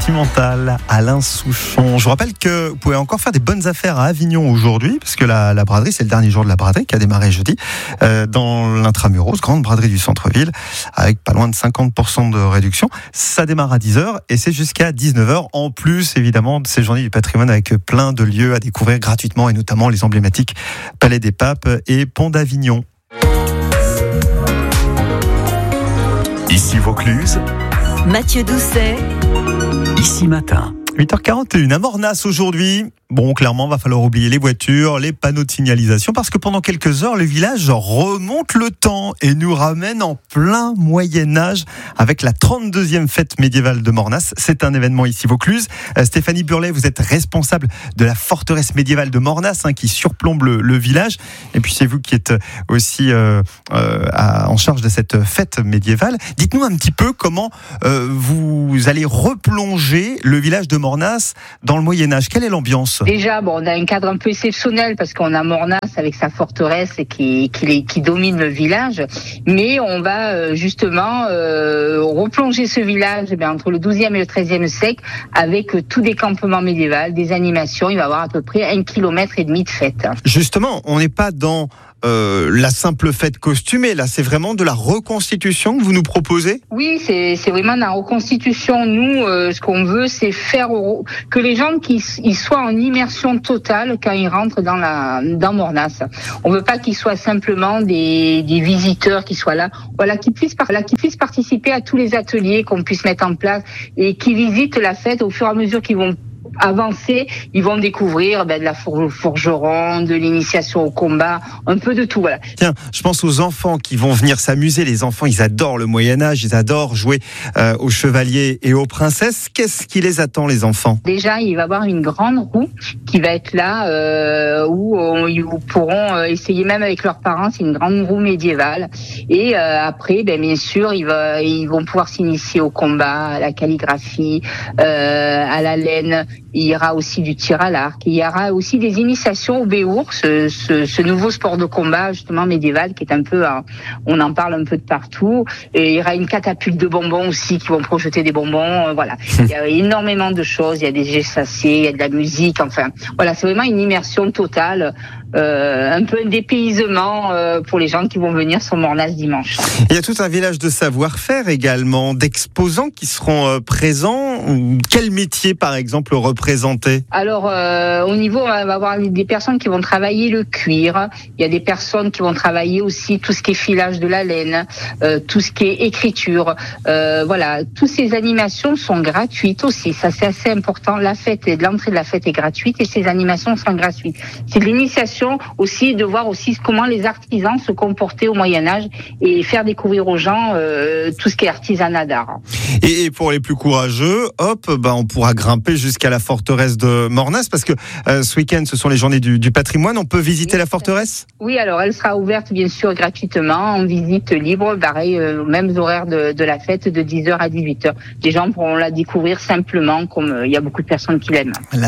sentimentale, Alain Souchon. Je vous rappelle que vous pouvez encore faire des bonnes affaires à Avignon aujourd'hui, parce que la braderie, c'est le dernier jour de la braderie qui a démarré jeudi, dans l'Intramuros, grande braderie du centre-ville, avec pas loin de 50% de réduction. Ça démarre à 10h et c'est jusqu'à 19h, en plus évidemment de ces journées du patrimoine avec plein de lieux à découvrir gratuitement, et notamment les emblématiques Palais des Papes et Pont d'Avignon. Ici Vaucluse, Mathieu Doucet, Ici Matin. 8h41 à Mornas aujourd'hui. Bon, clairement, va falloir oublier les voitures, les panneaux de signalisation, parce que pendant quelques heures, le village remonte le temps et nous ramène en plein Moyen-Âge avec la 32e fête médiévale de Mornas. C'est un événement ici Vaucluse. Stéphanie Burlet, vous êtes responsable de la forteresse médiévale de Mornas, qui surplombe le village. Et puis c'est vous qui êtes aussi en charge de cette fête médiévale. Dites-nous un petit peu comment vous allez replonger le village de Mornas dans le Moyen-Âge. Quelle est l'ambiance ? Déjà, on a un cadre un peu exceptionnel parce qu'on a Mornas avec sa forteresse et qui domine le village. Mais on va justement replonger ce village entre le 12e et le 13e siècle avec tout des campements médiévaux, des animations. Il va y avoir à peu près 1,5 km de fête. Justement, on n'est pas dans la simple fête costumée, là, c'est vraiment de la reconstitution que vous nous proposez ? Oui, c'est vraiment la reconstitution. Nous, ce qu'on veut, c'est faire que les gens ils soient en immersion totale quand ils rentrent dans Mornas. On veut pas qu'ils soient simplement des visiteurs qui soient là, qui puissent participer à tous les ateliers qu'on puisse mettre en place et qui visitent la fête au fur et à mesure qu'ils vont avancer, ils vont découvrir de la forgeron, de l'initiation au combat, un peu de tout. Voilà. Tiens, je pense aux enfants qui vont venir s'amuser. Les enfants, ils adorent le Moyen-Âge, ils adorent jouer aux chevaliers et aux princesses. Qu'est-ce qui les attend, les enfants ? Déjà, il va y avoir une grande roue qui va être là, où ils pourront essayer même avec leurs parents. C'est une grande roue médiévale. Et après, bien sûr, ils vont pouvoir s'initier au combat, à la calligraphie, à la laine. Il y aura aussi du tir à l'arc. Il y aura aussi des initiations au béour, ce nouveau sport de combat justement médiéval qui est un peu, on en parle un peu de partout. Et il y aura une catapulte de bonbons aussi qui vont projeter des bonbons. Voilà, il y a énormément de choses. Il y a des gestaciers, il y a de la musique. Enfin, voilà, c'est vraiment une immersion totale. Un peu un dépaysement pour les gens qui vont venir sur Mornas dimanche. Il y a tout un village de savoir-faire également, d'exposants qui seront présents. Quel métier, par exemple, représenté ? Alors, au niveau, on va avoir des personnes qui vont travailler le cuir. Il y a des personnes qui vont travailler aussi tout ce qui est filage de la laine, tout ce qui est écriture. Voilà, toutes ces animations sont gratuites aussi. Ça, c'est assez important. L'entrée de la fête est gratuite et ces animations sont gratuites. C'est de l'initiation aussi, de voir aussi comment les artisans se comportaient au Moyen-Âge et faire découvrir aux gens tout ce qui est artisanat d'art. Et pour les plus courageux, on pourra grimper jusqu'à la forteresse de Mornas, parce que ce week-end, ce sont les journées du patrimoine. On peut visiter la forteresse ? Oui, alors elle sera ouverte bien sûr gratuitement, en visite libre, pareil, aux mêmes horaires de la fête, de 10h à 18h. Les gens pourront la découvrir simplement, comme il y a beaucoup de personnes qui l'aiment. La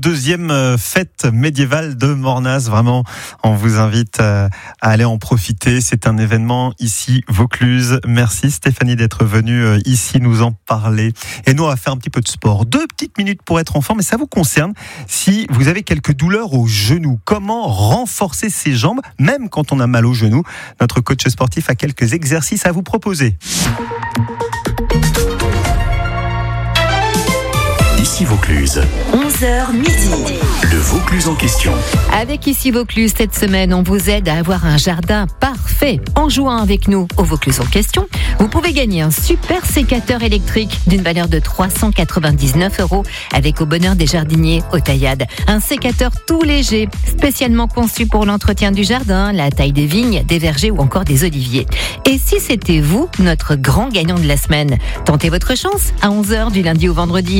32e fête médiévale de Mornas. Vraiment, on vous invite à aller en profiter. C'est un événement ici, Vaucluse. Merci Stéphanie d'être venue ici nous en parler. Et nous, on va faire un petit peu de sport. 2 petites minutes pour être en forme, mais ça vous concerne. Si vous avez quelques douleurs aux genoux, comment renforcer ses jambes, même quand on a mal aux genoux ? Notre coach sportif a quelques exercices à vous proposer. Ici Vaucluse. 11h midi. Le Vaucluse en question. Avec Ici Vaucluse, cette semaine, on vous aide à avoir un jardin parfait. En jouant avec nous au Vaucluse en question, vous pouvez gagner un super sécateur électrique d'une valeur de 399 € avec Au Bonheur des Jardiniers au Taillade. Un sécateur tout léger, spécialement conçu pour l'entretien du jardin, la taille des vignes, des vergers ou encore des oliviers. Et si c'était vous, notre grand gagnant de la semaine ? Tentez votre chance à 11h du lundi au vendredi.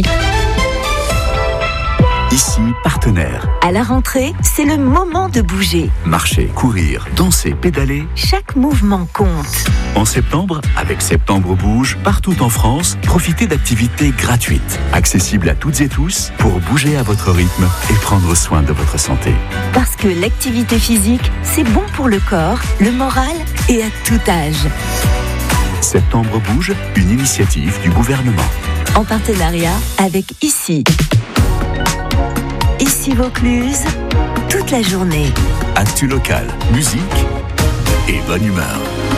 Ici, partenaire. À la rentrée, c'est le moment de bouger. Marcher, courir, danser, pédaler. Chaque mouvement compte. En septembre, avec Septembre Bouge, partout en France, profitez d'activités gratuites, accessibles à toutes et tous, pour bouger à votre rythme et prendre soin de votre santé. Parce que l'activité physique, c'est bon pour le corps, le moral et à tout âge. Septembre Bouge, une initiative du gouvernement. en partenariat avec Ici. Ici Vaucluse, toute la journée. Actu local, musique et bonne humeur.